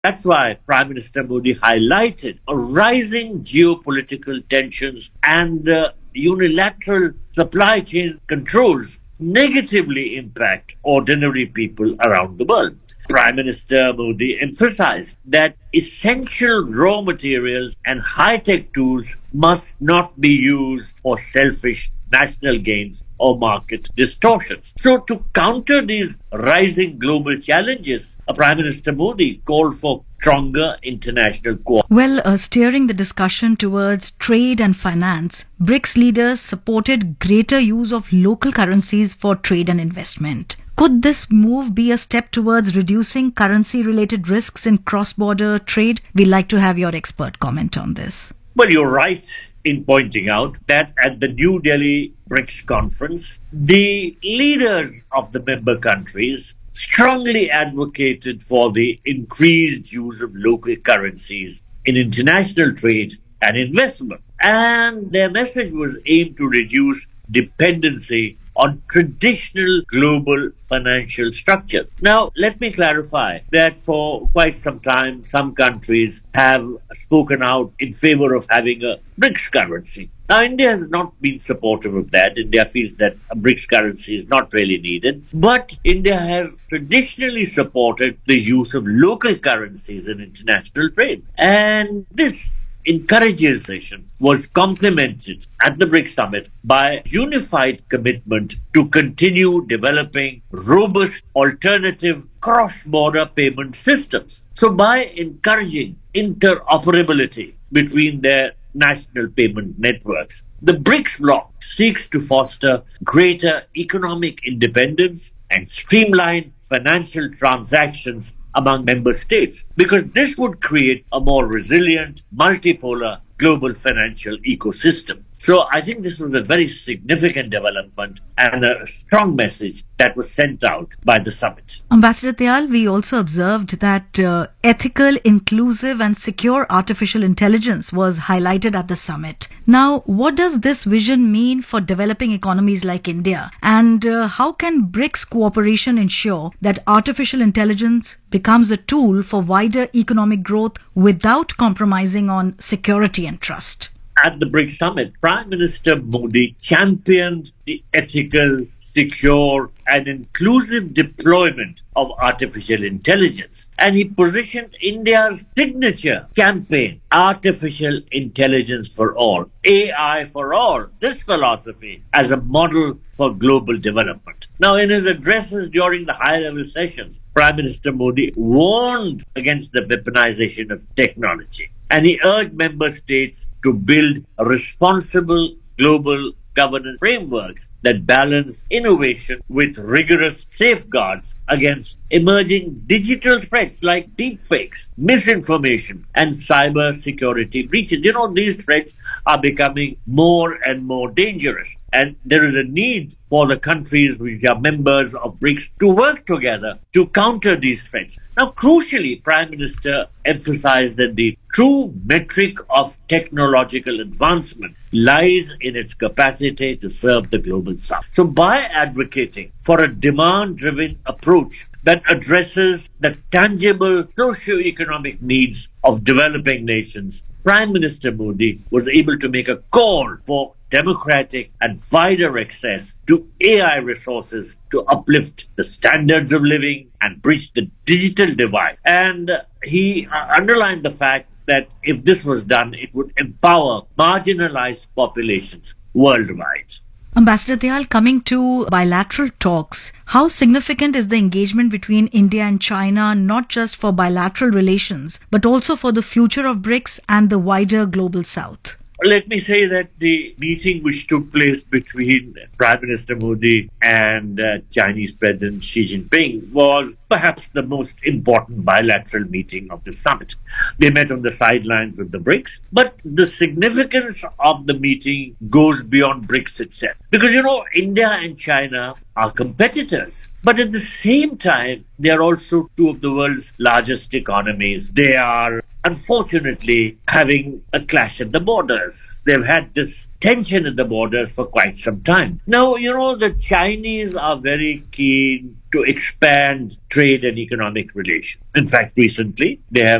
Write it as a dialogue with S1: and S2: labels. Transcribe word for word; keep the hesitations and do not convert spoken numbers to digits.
S1: That's why Prime Minister Modi highlighted a rising geopolitical tensions and the unilateral supply chain controls negatively impact ordinary people around the world. Prime Minister Modi emphasized that essential raw materials and high-tech tools must not be used for selfish national gains or market distortions. So to counter these rising global challenges, Prime Minister Modi called for stronger international cooperation.
S2: Well, uh, steering the discussion towards trade and finance, BRICS leaders supported greater use of local currencies for trade and investment. Could this move be a step towards reducing currency-related risks in cross-border trade? We'd like to have your expert comment on this.
S1: Well, you're right in pointing out that at the New Delhi BRICS conference, the leaders of the member countries strongly advocated for the increased use of local currencies in international trade and investment. And their message was aimed to reduce dependency on traditional global financial structures. Now, let me clarify that for quite some time, some countries have spoken out in favor of having a BRICS currency. Now, India has not been supportive of that. India feels that a BRICS currency is not really needed. But India has traditionally supported the use of local currencies in international trade. And this encouragement was complemented at the BRICS summit by unified commitment to continue developing robust alternative cross-border payment systems. So by encouraging interoperability between their national payment networks, the BRICS bloc seeks to foster greater economic independence and streamline financial transactions among member states, because this would create a more resilient, multipolar global financial ecosystem. So I think this was a very significant development and a strong message that was sent out by the summit.
S2: Ambassador Dayal, we also observed that uh, ethical, inclusive and secure artificial intelligence was highlighted at the summit. Now, what does this vision mean for developing economies like India? And uh, how can BRICS cooperation ensure that artificial intelligence becomes a tool for wider economic growth without compromising on security and trust?
S1: At the BRICS summit, Prime Minister Modi championed the ethical, secure and inclusive deployment of artificial intelligence. And he positioned India's signature campaign, Artificial Intelligence for All, A I for All, this philosophy as a model for global development. Now, in his addresses during the high-level sessions, Prime Minister Modi warned against the weaponization of technology. And he urged member states to build a responsible global governance frameworks that balance innovation with rigorous safeguards against emerging digital threats like deepfakes, misinformation, and cyber security breaches. You know, these threats are becoming more and more dangerous. And there is a need for the countries which are members of BRICS to work together to counter these threats. Now, crucially, Prime Minister emphasized that the true metric of technological advancement lies in its capacity to serve the global south. So by advocating for a demand-driven approach that addresses the tangible socio-economic needs of developing nations, Prime Minister Modi was able to make a call for democratic and wider access to A I resources to uplift the standards of living and bridge the digital divide. And he underlined the fact that if this was done, it would empower marginalized populations worldwide.
S2: Ambassador Dayal, coming to bilateral talks, how significant is the engagement between India and China, not just for bilateral relations, but also for the future of BRICS and the wider global south?
S1: Let me say that the meeting which took place between Prime Minister Modi and uh, Chinese President Xi Jinping was perhaps the most important bilateral meeting of the summit. They met on the sidelines of the BRICS, but the significance of the meeting goes beyond BRICS itself. Because, you know, India and China are competitors. But at the same time, they are also two of the world's largest economies. They are unfortunately having a clash at the borders. They've had this tension at the borders for quite some time. Now, you know, the Chinese are very keen to expand trade and economic relations. In fact, recently, they have